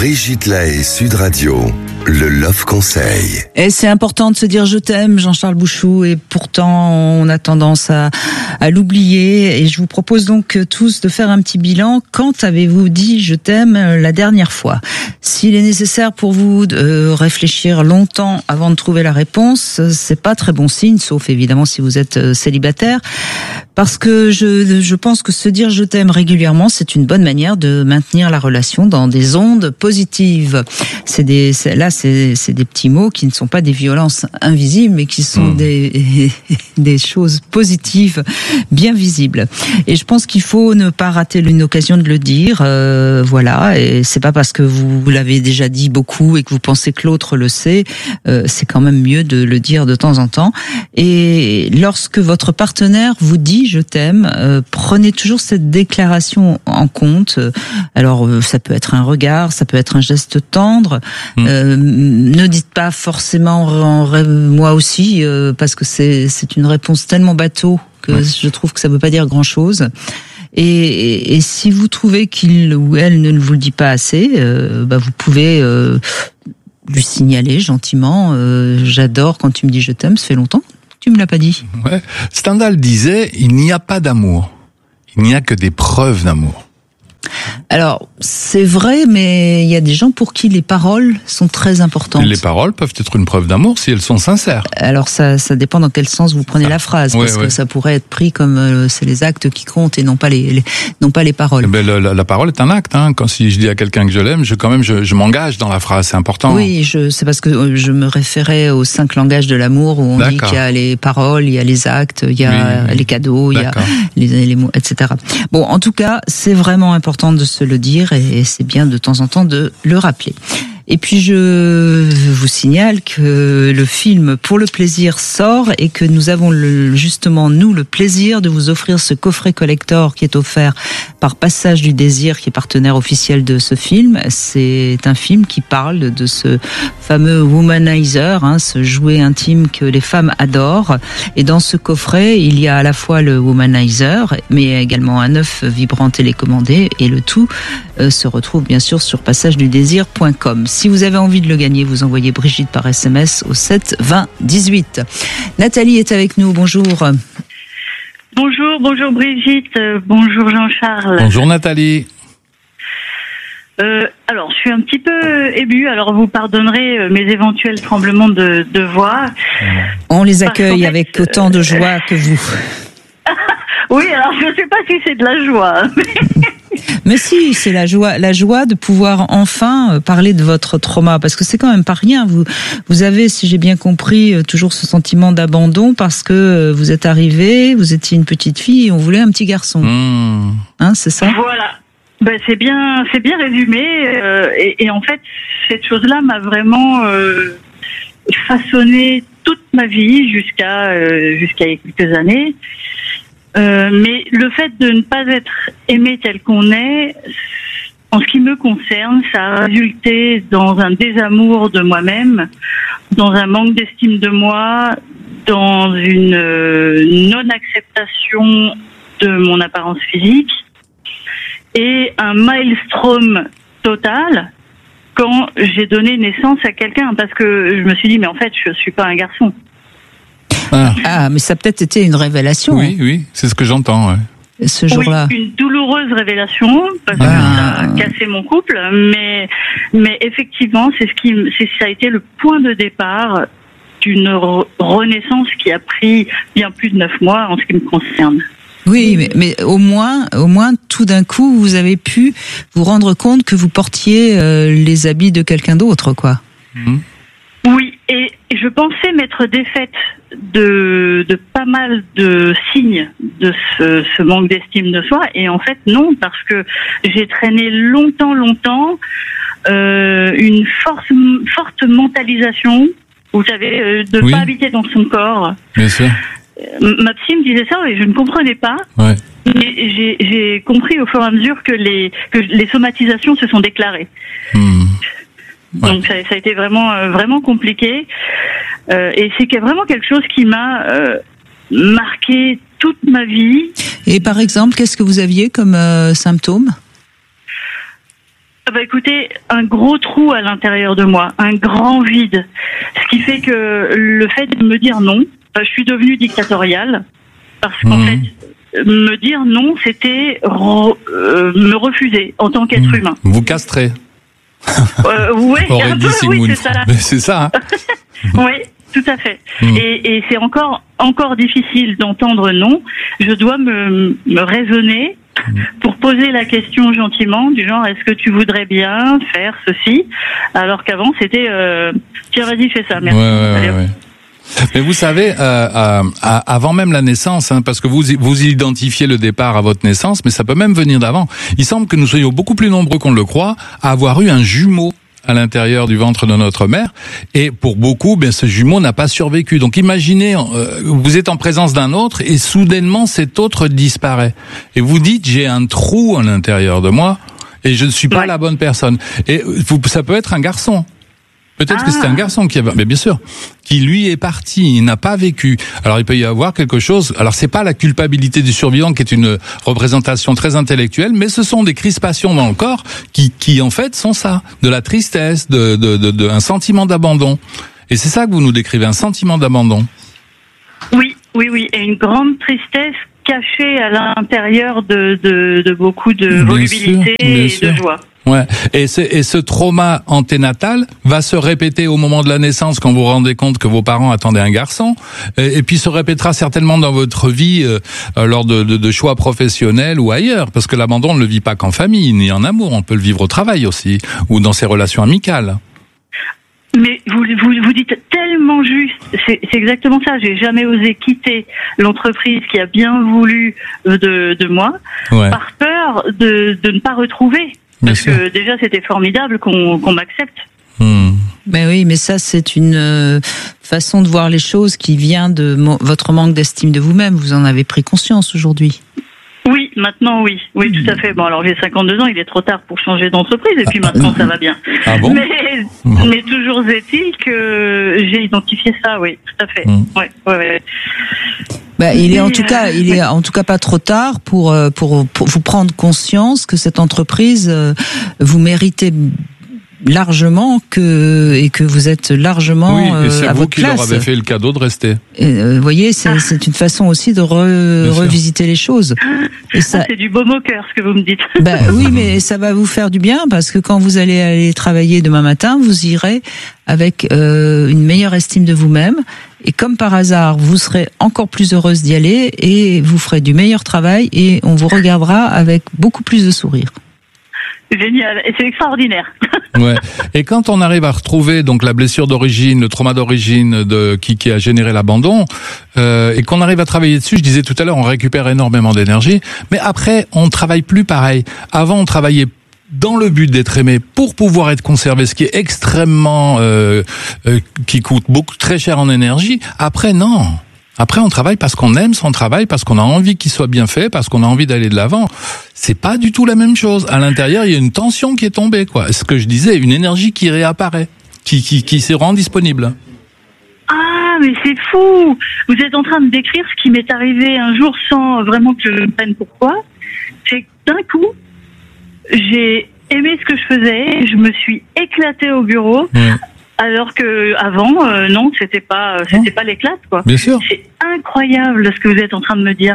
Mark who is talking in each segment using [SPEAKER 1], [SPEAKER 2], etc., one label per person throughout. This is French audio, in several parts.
[SPEAKER 1] Brigitte Lahaie, Sud Radio, le Love Conseil.
[SPEAKER 2] Et c'est important de se dire je t'aime, Jean-Charles Bouchou, et pourtant on a tendance à l'oublier. Et je vous propose donc tous de faire un petit bilan. Quand avez-vous dit je t'aime la dernière fois? S'il est nécessaire pour vous de réfléchir longtemps avant de trouver la réponse, c'est pas très bon signe, sauf évidemment si vous êtes célibataire. Parce que je pense que se dire je t'aime régulièrement, c'est une bonne manière de maintenir la relation dans des ondes positives. C'est des petits mots qui ne sont pas des violences invisibles, mais qui sont des choses positives, bien visibles. Et je pense qu'il faut ne pas rater une occasion de le dire. Voilà. Et c'est pas parce que vous l'avez déjà dit beaucoup et que vous pensez que l'autre le sait. C'est quand même mieux de le dire de temps en temps. Et lorsque votre partenaire vous dit je t'aime, prenez toujours cette déclaration en compte. Alors ça peut être un regard, ça peut être un geste tendre. Ne dites pas forcément moi aussi, parce que c'est une réponse tellement bateau que je trouve que ça veut pas dire grand chose. Et si vous trouvez qu'il ou elle ne vous le dit pas assez, vous pouvez lui signaler gentiment. J'adore quand tu me dis je t'aime, ça fait longtemps. Tu me l'as pas dit.
[SPEAKER 3] Ouais. Stendhal disait, il n'y a pas d'amour. Il n'y a que des preuves d'amour.
[SPEAKER 2] Alors, c'est vrai, mais il y a des gens pour qui les paroles sont très importantes.
[SPEAKER 3] Les paroles peuvent être une preuve d'amour si elles sont sincères.
[SPEAKER 2] Alors, ça dépend dans quel sens vous prenez la phrase, parce que ça pourrait être pris comme c'est les actes qui comptent et non pas les paroles.
[SPEAKER 3] Ben, la parole est un acte. Quand si je dis à quelqu'un que je l'aime, je m'engage dans la phrase, c'est important.
[SPEAKER 2] Oui, c'est parce que je me référais aux 5 langages de l'amour où on dit qu'il y a les paroles, il y a les actes, il y a les cadeaux, il y a les mots, etc. Bon, en tout cas, c'est vraiment important de se le dire et c'est bien de temps en temps de le rappeler. Et puis je vous signale que le film Pour le plaisir sort et que nous avons justement le plaisir de vous offrir ce coffret collector qui est offert par Passage du Désir, qui est partenaire officiel de ce film. C'est un film qui parle de ce fameux womanizer, ce jouet intime que les femmes adorent. Et dans ce coffret, il y a à la fois le womanizer, mais également un œuf vibrant télécommandé, et le tout se retrouve bien sûr sur passagedu-désir.com. Si vous avez envie de le gagner, vous envoyez Brigitte par SMS au 7 20 18. Nathalie est avec nous, bonjour.
[SPEAKER 4] Bonjour Brigitte, bonjour Jean-Charles.
[SPEAKER 3] Bonjour Nathalie.
[SPEAKER 4] Alors, je suis un petit peu émue, alors vous pardonnerez mes éventuels tremblements de voix.
[SPEAKER 2] On les accueille avec autant de joie que vous.
[SPEAKER 4] Oui, alors je ne sais pas si c'est de la joie.
[SPEAKER 2] Mais si, c'est la joie de pouvoir enfin parler de votre trauma, parce que c'est quand même pas rien. Vous avez, si j'ai bien compris, toujours ce sentiment d'abandon parce que vous êtes arrivée, vous étiez une petite fille et on voulait un petit garçon. C'est ça?
[SPEAKER 4] Voilà. Ben c'est bien résumé. Et en fait, cette chose-là m'a vraiment façonné toute ma vie jusqu'à il y a quelques années. Mais le fait de ne pas être aimé tel qu'on est, en ce qui me concerne, ça a résulté dans un désamour de moi-même, dans un manque d'estime de moi, dans une non-acceptation de mon apparence physique et un maelstrom total quand j'ai donné naissance à quelqu'un, parce que je me suis dit mais en fait je suis pas un garçon.
[SPEAKER 2] Mais ça a peut-être été une révélation.
[SPEAKER 3] Oui, c'est ce que j'entends. Ouais.
[SPEAKER 2] Ce jour-là.
[SPEAKER 4] Oui, une douloureuse révélation parce que ça a cassé mon couple, mais effectivement, ça a été le point de départ d'une renaissance qui a pris bien plus de 9 mois en ce qui me concerne.
[SPEAKER 2] Oui, mais au moins, tout d'un coup, vous avez pu vous rendre compte que vous portiez les habits de quelqu'un d'autre, quoi.
[SPEAKER 4] Oui, et je pensais m'être défaite de pas mal de signes de ce manque d'estime de soi, et en fait non, parce que j'ai traîné longtemps une forte mentalisation, vous savez, de pas habiter dans son corps.
[SPEAKER 3] Bien sûr.
[SPEAKER 4] Ma psy me disait ça et je ne comprenais pas.
[SPEAKER 3] Ouais.
[SPEAKER 4] Mais j'ai compris au fur et à mesure que les somatisations se sont déclarées. Donc ça a été vraiment compliqué. Et c'est vraiment quelque chose qui m'a marqué toute ma vie.
[SPEAKER 2] Et par exemple, qu'est-ce que vous aviez comme symptômes ?
[SPEAKER 4] Écoutez, un gros trou à l'intérieur de moi, un grand vide. Ce qui fait que le fait de me dire non, je suis devenue dictatoriale, parce qu'en fait, me dire non, c'était me refuser en tant qu'être humain.
[SPEAKER 3] Vous castrez.
[SPEAKER 4] Ouais,
[SPEAKER 3] aurait dit Sigmund.
[SPEAKER 4] Oui, c'est ça.
[SPEAKER 3] Mais c'est ça. Hein.
[SPEAKER 4] Oui, tout à fait. Et c'est encore difficile d'entendre non. Je dois me raisonner pour poser la question gentiment, du genre est-ce que tu voudrais bien faire ceci, alors qu'avant c'était tiens vas-y fais ça, merci.
[SPEAKER 3] Ouais. Mais vous savez, avant même la naissance, hein, parce que vous identifiez le départ à votre naissance, mais ça peut même venir d'avant. Il semble que nous soyons beaucoup plus nombreux qu'on ne le croit à avoir eu un jumeau à l'intérieur du ventre de notre mère, et pour beaucoup, ce jumeau n'a pas survécu. Donc imaginez, vous êtes en présence d'un autre, et soudainement cet autre disparaît. Et vous dites, j'ai un trou à l'intérieur de moi, et je ne suis pas la bonne personne. Et ça peut être un garçon. Peut-être que c'était un garçon mais bien sûr, qui lui est parti, il n'a pas vécu. Alors il peut y avoir quelque chose, alors c'est pas la culpabilité du survivant qui est une représentation très intellectuelle, mais ce sont des crispations dans le corps qui en fait sont ça, de la tristesse, de un sentiment d'abandon. Et c'est ça que vous nous décrivez, un sentiment d'abandon.
[SPEAKER 4] Oui, et une grande tristesse cachée à l'intérieur de beaucoup de volubilité et de joie.
[SPEAKER 3] Ouais. Et ce trauma anténatal va se répéter au moment de la naissance quand vous vous rendez compte que vos parents attendaient un garçon, et puis se répétera certainement dans votre vie lors de choix professionnels ou ailleurs, parce que l'abandon on ne le vit pas qu'en famille ni en amour, on peut le vivre au travail aussi ou dans ses relations amicales.
[SPEAKER 4] Mais vous dites tellement juste, c'est exactement ça. J'ai jamais osé quitter l'entreprise qui a bien voulu de moi par peur de ne pas retrouver. Parce que déjà c'était formidable qu'on m'accepte.
[SPEAKER 2] Ben oui, mais ça c'est une façon de voir les choses qui vient de votre manque d'estime de vous-même. Vous en avez pris conscience aujourd'hui.
[SPEAKER 4] Oui, maintenant oui, tout à fait. Bon, alors j'ai 52 ans, il est trop tard pour changer d'entreprise, et puis maintenant ça va bien.
[SPEAKER 3] Ah bon?
[SPEAKER 4] Mais toujours est-il que j'ai identifié ça, oui, tout à fait. Ouais.
[SPEAKER 2] Bah, il est en tout cas pas trop tard pour vous prendre conscience que cette entreprise vous méritez largement et que vous êtes largement
[SPEAKER 3] et c'est
[SPEAKER 2] à
[SPEAKER 3] vous
[SPEAKER 2] votre
[SPEAKER 3] qui
[SPEAKER 2] place.
[SPEAKER 3] leur avez fait le cadeau de rester.
[SPEAKER 2] Vous voyez, c'est une façon aussi de revisiter les choses. Et ça,
[SPEAKER 4] c'est du baume au cœur ce que vous me dites.
[SPEAKER 2] Bah oui, mais ça va vous faire du bien parce que quand vous allez aller travailler demain matin, vous irez avec une meilleure estime de vous-même. Et comme par hasard, vous serez encore plus heureuse d'y aller et vous ferez du meilleur travail et on vous regardera avec beaucoup plus de sourire.
[SPEAKER 4] Génial, et c'est extraordinaire.
[SPEAKER 3] Ouais. Et quand on arrive à retrouver donc la blessure d'origine, le trauma d'origine qui a généré l'abandon, et qu'on arrive à travailler dessus, je disais tout à l'heure, on récupère énormément d'énergie, mais après on travaille plus pareil. Avant on travaillait dans le but d'être aimé pour pouvoir être conservé, ce qui est extrêmement qui coûte très cher en énergie. Après non. Après, on travaille parce qu'on aime son travail, parce qu'on a envie qu'il soit bien fait, parce qu'on a envie d'aller de l'avant. C'est pas du tout la même chose. À l'intérieur, il y a une tension qui est tombée, quoi. Ce que je disais, une énergie qui réapparaît, qui se rend disponible.
[SPEAKER 4] Ah, mais c'est fou! Vous êtes en train de décrire ce qui m'est arrivé un jour sans vraiment que je comprenne pourquoi. C'est que d'un coup, j'ai aimé ce que je faisais, je me suis éclatée au bureau. Alors que avant, non, c'était pas l'éclate, quoi.
[SPEAKER 3] Bien sûr.
[SPEAKER 4] C'est incroyable ce que vous êtes en train de me dire.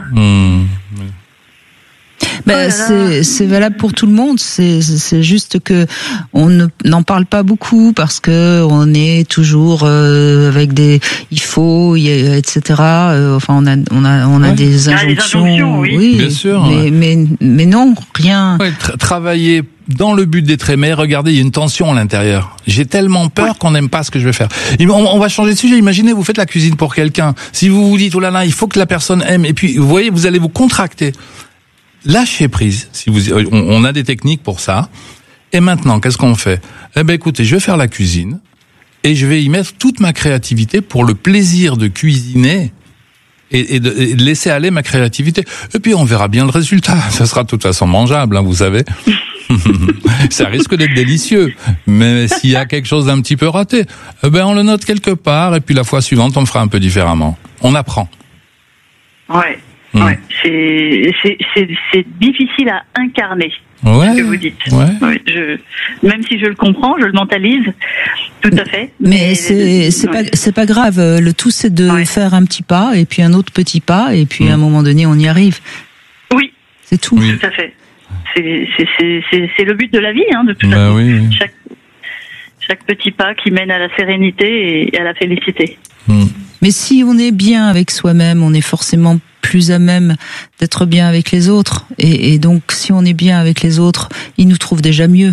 [SPEAKER 2] Ben, c'est valable pour tout le monde. C'est juste que on n'en parle pas beaucoup parce que on est toujours avec des il faut, etc. Enfin, on a des injonctions.
[SPEAKER 3] Oui, bien sûr.
[SPEAKER 2] Mais non, rien.
[SPEAKER 3] Ouais, travailler dans le but d'être aimé, regardez, il y a une tension à l'intérieur. J'ai tellement peur qu'on n'aime pas ce que je vais faire. On va changer de sujet. Imaginez, vous faites la cuisine pour quelqu'un. Si vous vous dites, oh là là, il faut que la personne aime, et puis, vous voyez, vous allez vous contracter. Lâchez prise. On a des techniques pour ça. Et maintenant, qu'est-ce qu'on fait? Eh ben, écoutez, je vais faire la cuisine, et je vais y mettre toute ma créativité pour le plaisir de cuisiner. Et de laisser aller ma créativité. Et puis on verra bien le résultat. Ça sera de toute façon mangeable, hein, vous savez. Ça risque d'être délicieux. Mais s'il y a quelque chose d'un petit peu raté, on le note quelque part. Et puis la fois suivante, on le fera un peu différemment. On apprend.
[SPEAKER 4] Ouais. C'est difficile à incarner.
[SPEAKER 3] Ouais.
[SPEAKER 4] Ce que vous dites.
[SPEAKER 3] Ouais.
[SPEAKER 4] Oui, même si je le comprends, je le mentalise, tout à fait.
[SPEAKER 2] Mais c'est pas grave. Le tout, c'est de faire un petit pas, et puis un autre petit pas, et puis à un moment donné, on y arrive.
[SPEAKER 4] Oui.
[SPEAKER 2] C'est tout.
[SPEAKER 3] Oui.
[SPEAKER 4] Tout à fait. C'est le but de la vie, de toute façon.
[SPEAKER 3] Oui.
[SPEAKER 4] Chaque petit pas qui mène à la sérénité et à la félicité.
[SPEAKER 2] Mais si on est bien avec soi-même, on est forcément plus à même d'être bien avec les autres. Et donc, si on est bien avec les autres, ils nous trouvent déjà mieux.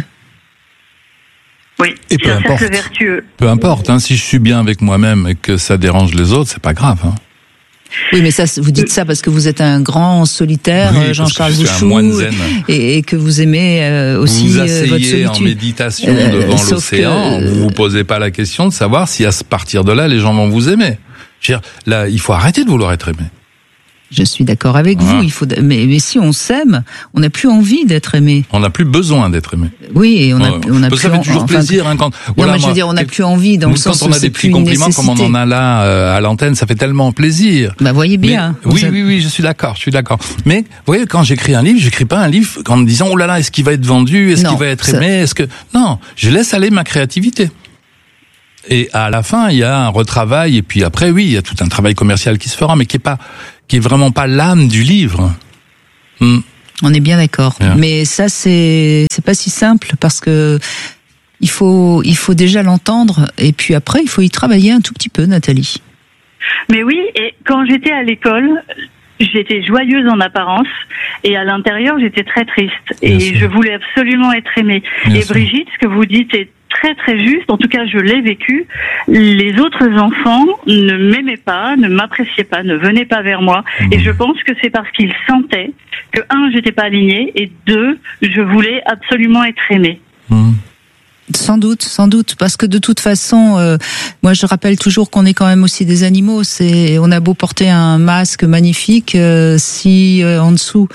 [SPEAKER 4] Oui,
[SPEAKER 3] et peu
[SPEAKER 4] c'est un
[SPEAKER 3] importe.
[SPEAKER 4] cercle vertueux.
[SPEAKER 3] Peu importe, si je suis bien avec moi-même et que ça dérange les autres, c'est pas grave.
[SPEAKER 2] Oui, mais ça, vous dites ça parce que vous êtes un grand solitaire,
[SPEAKER 3] Oui,
[SPEAKER 2] Jean-Charles
[SPEAKER 3] parce que je suis
[SPEAKER 2] Bouchou,
[SPEAKER 3] un moine zen.
[SPEAKER 2] et que vous aimez aussi
[SPEAKER 3] vous
[SPEAKER 2] votre
[SPEAKER 3] asseyez en
[SPEAKER 2] solitude.
[SPEAKER 3] méditation devant
[SPEAKER 2] Sauf
[SPEAKER 3] l'océan,
[SPEAKER 2] que-
[SPEAKER 3] vous vous posez pas la question de savoir si à partir de là, les gens vont vous aimer. Je veux dire, là, il faut arrêter de vouloir être aimé.
[SPEAKER 2] Je suis d'accord avec vous. Mais si on s'aime, on n'a plus envie d'être aimé.
[SPEAKER 3] On n'a plus besoin d'être aimé.
[SPEAKER 2] Oui, et on a plus.
[SPEAKER 3] Ça fait toujours plaisir quand.
[SPEAKER 2] Non, mais je veux dire, on n'a plus envie dans le sens
[SPEAKER 3] quand on
[SPEAKER 2] où
[SPEAKER 3] a
[SPEAKER 2] c'est
[SPEAKER 3] des
[SPEAKER 2] plus
[SPEAKER 3] petits
[SPEAKER 2] une
[SPEAKER 3] compliments comme on
[SPEAKER 2] nécessité.
[SPEAKER 3] en a là à l'antenne, ça fait tellement plaisir.
[SPEAKER 2] Bah, voyez bien.
[SPEAKER 3] Mais, oui, je suis d'accord. Mais vous voyez, quand j'écris un livre, j'écris pas un livre en me disant oh là là, est-ce qu'il va être vendu, est-ce qu'il va être aimé, non, je laisse aller ma créativité. Et à la fin, il y a un retravail, et puis après, oui, il y a tout un travail commercial qui se fera, mais qui est vraiment pas l'âme du livre.
[SPEAKER 2] On est bien d'accord.
[SPEAKER 3] Bien.
[SPEAKER 2] Mais ça, c'est pas si simple parce que il faut déjà l'entendre et puis après, il faut y travailler un tout petit peu, Nathalie.
[SPEAKER 4] Mais oui, et quand j'étais à l'école, j'étais joyeuse en apparence et à l'intérieur, j'étais très triste.
[SPEAKER 3] Bien
[SPEAKER 4] Et
[SPEAKER 3] sûr.
[SPEAKER 4] je voulais absolument être aimée.
[SPEAKER 3] Bien
[SPEAKER 4] et
[SPEAKER 3] sûr.
[SPEAKER 4] Brigitte, ce que vous dites est très très juste. En tout cas, je l'ai vécu. Les autres enfants ne m'aimaient pas, ne m'appréciaient pas, ne venaient pas vers moi. Et je pense que c'est parce qu'ils sentaient que, j'étais pas alignée, et 2, je voulais absolument être aimée.
[SPEAKER 2] Sans doute, parce que de toute façon, moi je rappelle toujours qu'on est quand même aussi des animaux. On a beau porter un masque magnifique, si en dessous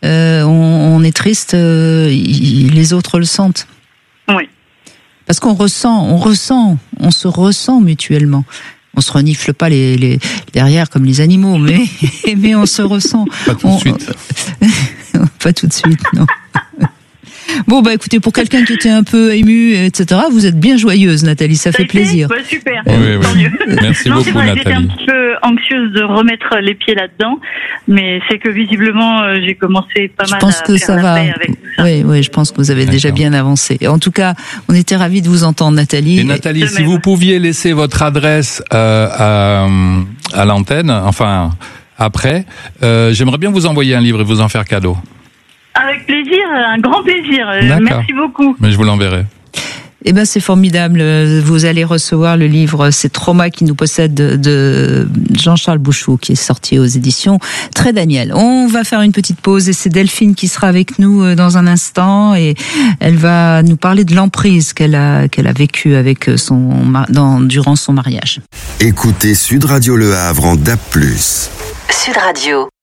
[SPEAKER 2] on est triste, les autres le sentent.
[SPEAKER 4] Oui.
[SPEAKER 2] Parce qu'on on se ressent mutuellement. On se renifle pas les derrière comme les animaux, mais on se ressent.
[SPEAKER 3] Pas tout de suite.
[SPEAKER 2] Pas tout de suite, non. Bon, écoutez, pour quelqu'un qui était un peu ému, etc., vous êtes bien joyeuse, Nathalie, ça fait plaisir.
[SPEAKER 4] Ouais, super.
[SPEAKER 3] Oui.
[SPEAKER 4] Tant mieux.
[SPEAKER 3] Merci
[SPEAKER 4] Non,
[SPEAKER 3] beaucoup,
[SPEAKER 4] c'est vrai, j'étais un
[SPEAKER 3] Nathalie.
[SPEAKER 4] petit peu anxieuse de remettre les pieds là-dedans, mais c'est que visiblement, j'ai commencé pas
[SPEAKER 2] Je
[SPEAKER 4] mal
[SPEAKER 2] pense
[SPEAKER 4] à
[SPEAKER 2] que
[SPEAKER 4] faire
[SPEAKER 2] ça
[SPEAKER 4] la
[SPEAKER 2] va.
[SPEAKER 4] paix avec tout ça.
[SPEAKER 2] Oui, je pense que vous avez déjà bien avancé. Et en tout cas, on était ravis de vous entendre, Nathalie.
[SPEAKER 3] Et Nathalie,
[SPEAKER 4] De
[SPEAKER 3] si
[SPEAKER 4] même.
[SPEAKER 3] vous pouviez laisser votre adresse à l'antenne, enfin après, j'aimerais bien vous envoyer un livre et vous en faire cadeau.
[SPEAKER 4] Avec plaisir, un grand plaisir.
[SPEAKER 3] D'accord.
[SPEAKER 4] Merci beaucoup.
[SPEAKER 3] Mais je vous l'enverrai.
[SPEAKER 2] Eh ben, c'est formidable. Vous allez recevoir le livre C'est Trauma qui nous possède de Jean-Charles Bouchou, qui est sorti aux éditions Très Daniel. On va faire une petite pause et c'est Delphine qui sera avec nous dans un instant et elle va nous parler de l'emprise qu'elle a vécue avec durant son mariage.
[SPEAKER 1] Écoutez Sud Radio Le Havre en DAB+.
[SPEAKER 5] Sud Radio.